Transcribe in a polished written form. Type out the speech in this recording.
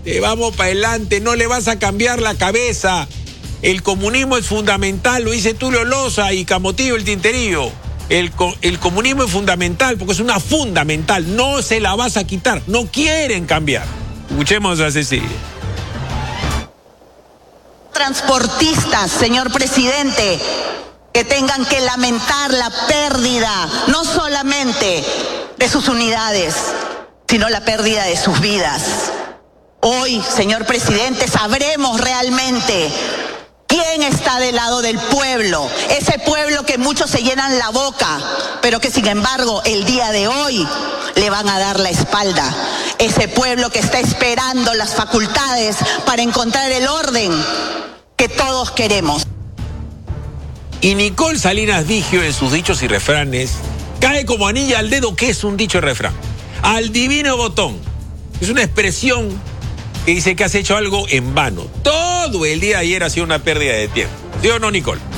vamos para adelante, no le vas a cambiar la cabeza. El comunismo es fundamental, lo dice Tulio Loza y Camotillo el Tinterillo. El comunismo es fundamental porque es una fundamental, no se la vas a quitar, no quieren cambiar. Escuchemos a Cecilia. Transportistas, señor presidente, que tengan que lamentar la pérdida, no solamente de sus unidades, sino la pérdida de sus vidas. Hoy, señor presidente, sabremos realmente quién está del lado del pueblo, ese pueblo que muchos se llenan la boca, pero que sin embargo el día de hoy le van a dar la espalda. Ese pueblo que está esperando las facultades para encontrar el orden que todos queremos. Y Nicole Salinas Vigio, en sus dichos y refranes, cae como anilla al dedo, que es un dicho y refrán. Al divino botón. Es una expresión que dice que has hecho algo en vano. Todo el día de ayer ha sido una pérdida de tiempo. ¿Sí o no, Nicole?